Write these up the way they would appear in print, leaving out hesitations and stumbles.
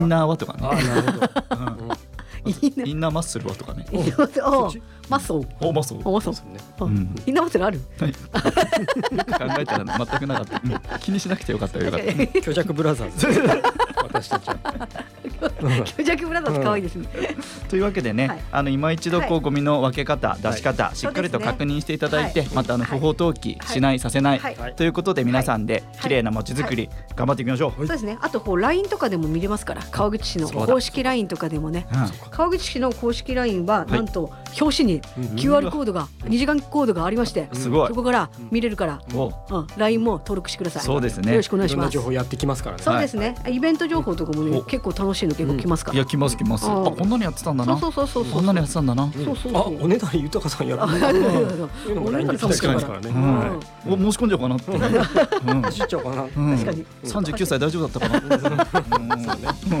インナーはとかね。 なるほど。 インナーマッスルはとかね。 マッソー。 マッソー。 インナーマッスルある？ 考えたら全くなかった。気にしなくてよかったよ。 虚弱ブラザーズ。私たちは。 虚弱ブラザーズ可愛いですね。 というわけでね、今一度ゴミの分け方、出し方、しっかりと確認していただいて、また不法投棄しない、させないということで、皆さんで綺麗な街づくり頑張っていきましょう。 そうですね。あとLINE とかでも見れますから、川口市の公式 LINE とかでもね。川口市の公式 LINE はなんと表紙に QR コードが2時間コードがありまして、そこから見れるから、LINE も登録してください。 そうですね。 よろしくお願いします。 いろんな情報やってきますからね。 そうですね。イベント情報とかもね、結構楽しいの結構来ますから。 いや来ます。こんなにやってたんだな。 そう。 こんなにやってたんだな。 お値段豊さんやる。 お値段確かにからね。 申し込んじゃおうかなって。 走っちゃおうかな。 確かに。 39歳大丈夫だったかな。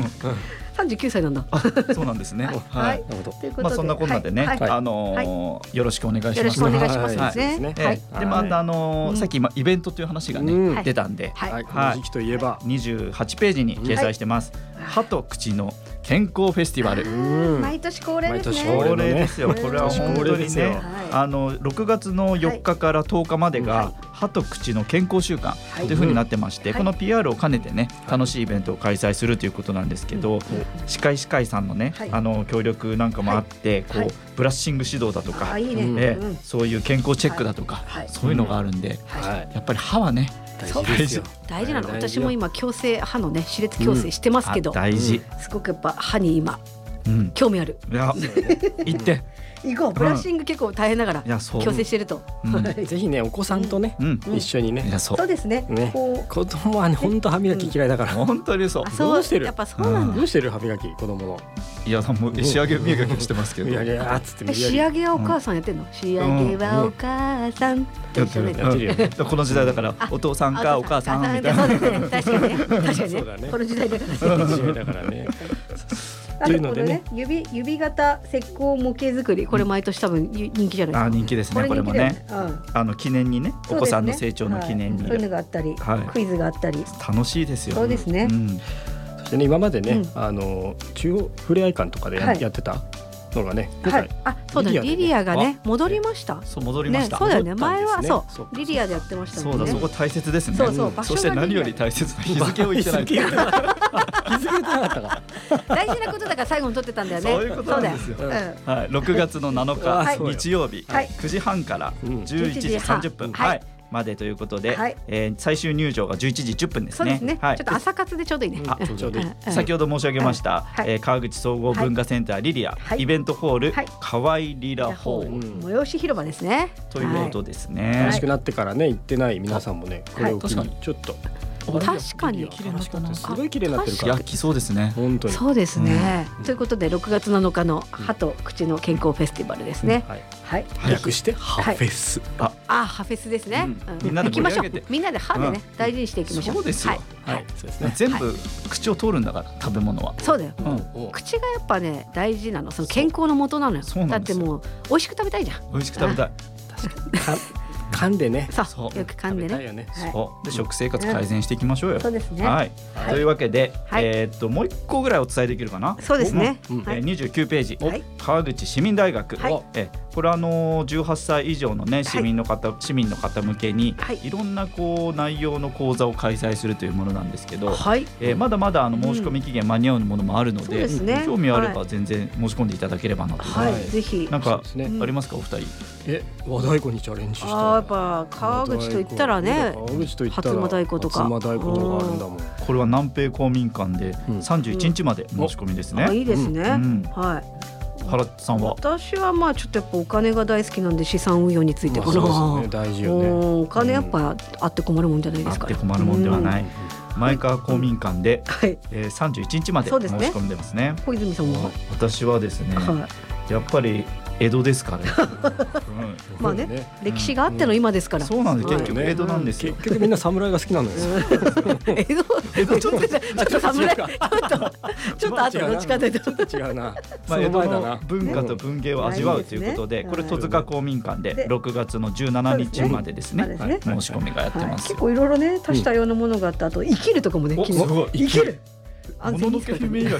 39歳なんだ。 そうなんですね。 はい。 まあそんなこんなでね、よろしくお願いします。 よろしくお願いしますね。 でまたさっきイベントという話がね出たんで、 この時期といえば 28ページに掲載してます。歯と口の健康フェスティバル。 毎年恒例ですね。 恒例ですよ。これは本当にね、6月の4日から10日までが歯と口の健康週間という風になってまして、この PR を兼ねてね、楽しいイベントを開催するということなんですけど、歯科医師会さんのね、協力なんかもあって、こうブラッシング指導だとか、そういう健康チェックだとか、そういうのがあるんで、やっぱり歯はね大事なの。私も今矯正歯のね歯列矯正してますけど、 大事。 すごくやっぱ歯に今興味ある。 いや行って行こう。ブラッシング結構大変だから矯正してると、 ぜひねお子さんとね一緒にね。 そうですね。 子供はね本当歯磨き嫌いだから。 本当にそう。 どうしてる？ やっぱそうなんだ。 どうしてる歯磨き子供の？ いやもう仕上げ磨きしてますけど。 いやつって仕上げはお母さんやってんの？仕上げはお母さんって一緒ね。 この時代だからお父さんかお母さんみたいな。 そうですね。確かにね。この時代だからね。 あとこのね指型石膏模型作り、これ毎年多分人気じゃないですか。 人気ですね。これもね記念にね、お子さんの成長の記念にそういうのがあったり、クイズがあったり楽しいですよ。 そうですね。 そしてね今までね中央ふれあい館とかでやってたのがね、 そうだ、リリアがね戻りました。 そう戻りました。 そうだよね。前はそうリリアでやってましたもんね。 そうだ、そこ大切ですね。そして何より大切な日付を言ってない。 日付言ってなかったか。 大事なことだから最後に撮ってたんだよね。 そういうことなんですよ。6月の7日日曜日9時半から11時30分までということで、最終入場が11時10分ですね。 そうですね。ちょっと朝活でちょうどいいね。 ちょうどいい。 先ほど申し上げました川口総合文化センターリリアイベントホール河合リラホール催し広場ですね。 ということですね。 楽しくなってからね行ってない皆さんもね、これを機にちょっと。 確かに綺麗になったな。すごい綺麗になってるから。 いや、来そうですね。 本当に。 そうですね。ということで6月7日の歯と口の健康フェスティバルですね。はい。 略して歯フェス。 歯フェスですね。 みんなで盛り上げて、 みんなで歯でね大事にしていきましょう。 そうですよ。 はい。そうですね。 全部口を通るんだから食べ物は。 そうだよ。口がやっぱね大事なの。その健康の元なのよ。だってもう美味しく食べたいじゃん。 美味しく食べたい。 確かに。噛んでね。 そう。よく噛んでね。 そうで食生活改善していきましょうよ。 そうですね。 はい。というわけでもう一個ぐらいお伝えできるかな。 そうですね。 29ページ川口市民大学。これ18歳以上のね市民の方向けにいろんなこう内容の講座を開催するというものなんですけど、まだまだ申し込み期限間に合うものもあるので、興味あれば全然申し込んでいただければなと。 ぜひ。 なんかありますかお二人？ 和太鼓にチャレンジした。 やっぱ川口といったらね、初馬太鼓とか。 初馬太鼓とかあるんだもん。 これは南平公民館で31日まで申し込みですね。 いいですね。はい。 原さんは？ 私はまあちょっとやっぱお金が大好きなんで資産運用についてかな。 大事よね。 お金やっぱあって困るもんじゃないですか。 あって困るもんではない。前川公民館で31日まで申し込んでますね。 小泉さんは？ 私はですね、やっぱり江戸ですから。 まあね、歴史があっての今ですから。 そうなんです。結局江戸なんですよ。 結局みんな侍が好きなのよ。 江戸ちょっと侍ちょっとあとどっちかというと違うな。 江戸の文化と文芸を味わうということで、これ戸塚公民館で6月の17日までですね。申し込みがやってます。 結構いろいろね多種多様なものがあって、あと生きるとかもね。生きる。 安静にですからね。